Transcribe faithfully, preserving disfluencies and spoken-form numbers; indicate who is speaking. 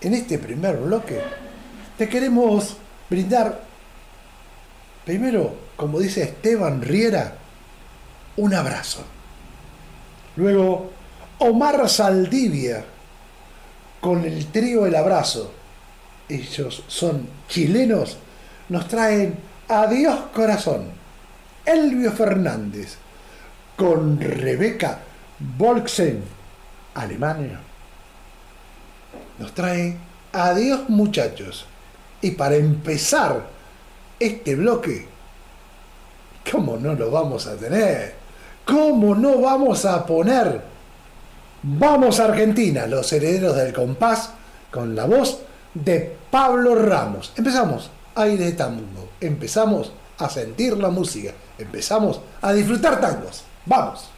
Speaker 1: en este primer bloque te queremos brindar, primero, como dice Esteban Riera, un abrazo. Luego, Omar Saldivia con el trío El Abrazo. Ellos son chilenos, nos traen Adiós Corazón. Elvio Fernández con Rebeca Volksen, Alemania, nos trae Adiós Muchachos. Y para empezar este bloque, ¿cómo no lo vamos a tener? ¿Cómo no vamos a poner Vamos a Argentina, los herederos del compás, con la voz de Pablo Ramos? Empezamos aire de tango, empezamos a sentir la música, empezamos a disfrutar tangos. ¡Vamos!